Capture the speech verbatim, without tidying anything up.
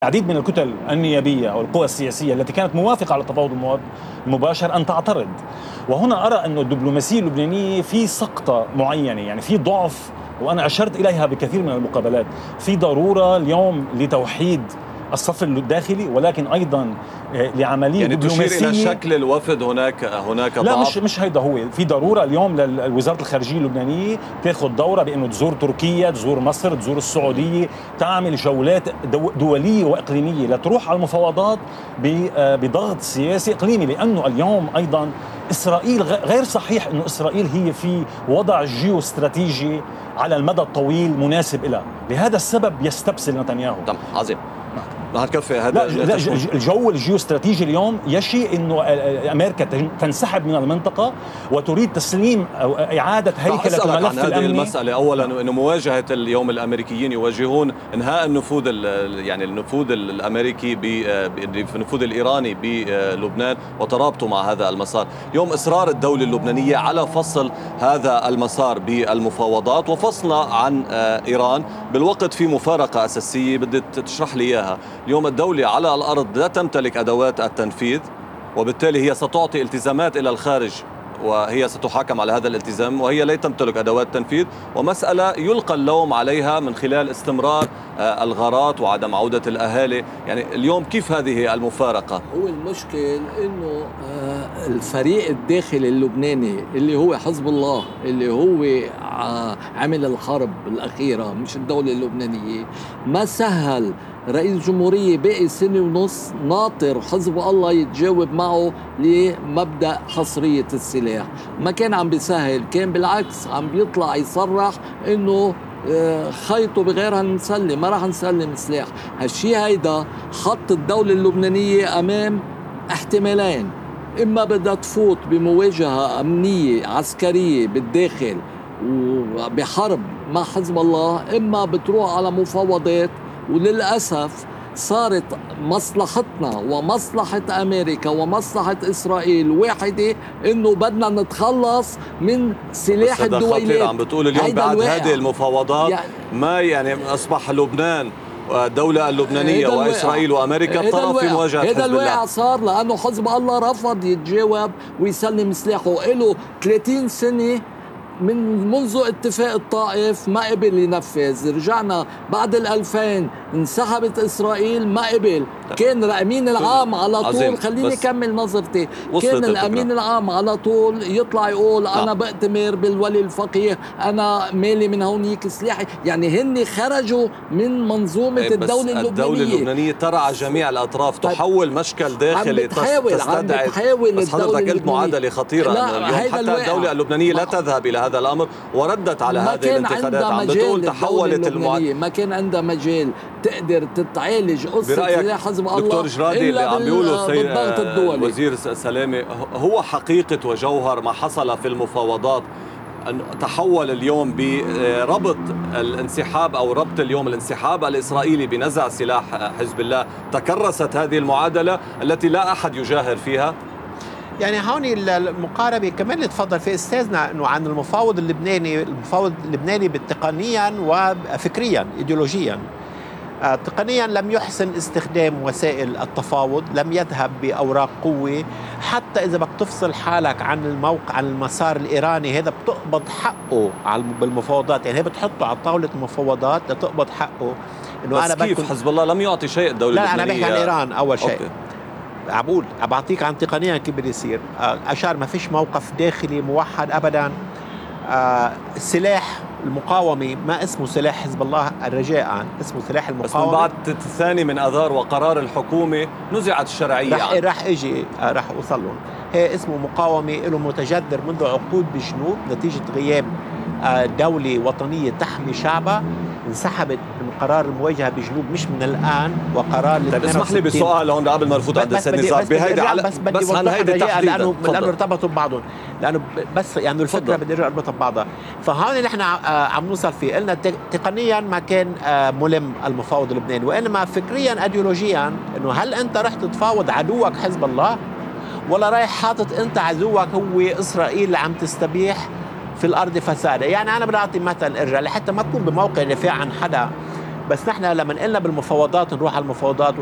العديد من الكتل النيابية أو القوى السياسية التي كانت موافقة على التفاوض المباشر أن تعترض. وهنا أرى أن الدبلوماسية اللبنانية في سقطة معينة، يعني في ضعف، وأنا أشرت إليها بكثير من المقابلات. في ضرورة اليوم لتوحيد الصف الداخلي، ولكن أيضا لعملية يعني دبلوماسية. تشير إلى شكل الوفد هناك هناك ضعف؟ لا، مش مش هيدا هو. في ضرورة اليوم لوزارة الخارجية اللبنانية تاخذ دورة بأنه تزور تركيا، تزور مصر، تزور السعودية، تعمل جولات دولية وإقليمية لتروح على المفاوضات بضغط سياسي إقليمي، لأنه اليوم أيضا إسرائيل غير صحيح أنه إسرائيل هي في وضع جيوستراتيجي على المدى الطويل مناسب لها. لهذا السبب يستبسل نتنياهو. تمام، عظيم. لا هتكفي هذا. لا, لا الجو الجيوستراتيجي اليوم يشي انه امريكا تنسحب من المنطقه وتريد تسليم او اعاده هيكله الملف عن الامني. هذه المساله اولا، انه مواجهه اليوم الامريكيين يواجهون انهاء النفوذ يعني النفوذ الامريكي بالنفوذ الايراني بلبنان وترابطه مع هذا المسار. اليوم اصرار الدوله اللبنانيه على فصل هذا المسار بالمفاوضات وفصلنا عن ايران بالوقت في مفارقه اساسيه بدك تشرح لي اياها. اليوم الدولة على الأرض لا تمتلك أدوات التنفيذ، وبالتالي هي ستعطي التزامات إلى الخارج وهي ستحاكم على هذا الالتزام، وهي لا تمتلك أدوات تنفيذ، ومسألة يلقى اللوم عليها من خلال استمرار الغارات وعدم عودة الأهالي. يعني اليوم كيف هذه المفارقة؟ هو المشكل إنه الفريق الداخلي اللبناني اللي هو حزب الله، اللي هو عمل الحرب الأخيرة، مش الدولة اللبنانية، ما سهل رئيس الجمهورية باقي سنة ونص ناطر حزب الله يتجاوب معه لمبدأ حصرية السلاح. ما كان عم بيسهل، كان بالعكس عم بيطلع يصرح إنه خيطوا بغيرها نسلم، ما راح نسلم سلاح. هالشي هيدا حط الدولة اللبنانية أمام احتمالين: إما بدها تفوت بمواجهة أمنية عسكرية بالداخل وبحرب مع حزب الله، إما بتروح على مفاوضات. وللأسف صارت مصلحتنا ومصلحة أمريكا ومصلحة إسرائيل واحدة، إنه بدنا نتخلص من سلاح الدويلات. عم بتقول اليوم بعد هذه المفاوضات يعني ما يعني أصبح لبنان الدولة اللبنانية وإسرائيل وأمريكا طرف في مواجهة حزب الله. هذا الواقع صار لأنه حزب الله رفض يتجاوب ويسلم سلاحه. له ثلاثين سنة من منذ اتفاق الطائف ما قبل ينفذ. رجعنا بعد الألفين انسحبت إسرائيل ما قبل. كان الأمين العام على طول، خليني كمل نظرتي، كان الأمين العام على طول يطلع يقول لا. أنا بأتمر بالولي الفقيه، أنا مالي من هونيك سلاحي. يعني هن خرجوا من منظومة الدولة اللبنانية. الدولة اللبنانية ترعى جميع الأطراف، تحول مشكل داخلي تستدعي. بس حضرتك قلت معادلة خطيرة، اليوم حتى الدولة اللبنانية لا تذهب إلى هذا الأمر وردت على هذه الانتقادات. عم بتقول تحولت المعادلة، ما كان عندها مجال تقدر تتعالج قصة حزب الله. دكتور جرادي اللي عم بيقوله بالضغط الدولي وزير سلامة هو حقيقة وجوهر ما حصل في المفاوضات، أن تحول اليوم بربط الانسحاب أو ربط اليوم الانسحاب الإسرائيلي بنزع سلاح حزب الله. تكرست هذه المعادلة التي لا أحد يجاهر فيها. يعني هون المقاربة كمان اللي تفضل في استاذنا انه عن المفاوض اللبناني، المفاوض اللبناني تقنيا وفكريا ايديولوجيا. آه تقنيا لم يحسن استخدام وسائل التفاوض، لم يذهب بأوراق قوة. حتى إذا بدك تفصل حالك عن الموقع عن المسار الإيراني، هذا بتقبض حقه على بالمفاوضات. يعني هي بتحطه على طاولة المفاوضات لتقبض حقه. إنه أنا كيف حزب الله لم يعطي شيء الدولة لا اللبنانية؟ لا أنا بحكي عن إيران أول شيء. أوكي. عبود بعطيك عن تقنيا كيف بده يصير. أشار ما فيش موقف داخلي موحد أبدا. السلاح المقاومة ما اسمه سلاح حزب الله رجاء، اسمه سلاح المقاومة. بس من بعد الثاني من أذار وقرار الحكومة نزعت الشرعية. رح, رح اجي رح اوصل لهم. هي اسمه مقاومة له متجذر منذ عقود بالجنوب نتيجة غياب دولة وطنية تحمي شعبها. انسحبت من قرار المواجهة بجنوب مش من الآن، وقرار طيب اسمح لي بالسؤال هون قبل ما نفوت عند السيد نزار بهيدا على بس بدي بس هيدا تحديدا لأنه لأنه ارتبطوا ببعضهم، لأنه بس يعني الفكرة بدي ارجع اربطها ببعضها. فهون نحن عم نوصل فيه. قلنا تقنيا ما كان ملم المفاوض اللبناني، وإنما فكريا ايديولوجيا إنه هل أنت رح تتفاوض عدوك حزب الله ولا رايح حاطط أنت عدوك هو إسرائيل اللي عم تستبيح في الأرض فسادا؟ يعني أنا بدي أعطي مثل ارجع لحتى ما تكون بموقع دفاع عن حدا بس نحن لما قلنا بالمفاوضات نروح على المفاوضات